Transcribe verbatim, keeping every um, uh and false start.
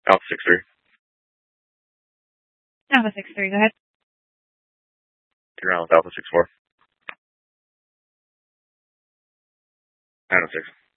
Alpha six three. Alpha six three, go ahead. You're on with Alpha six four. nine oh six.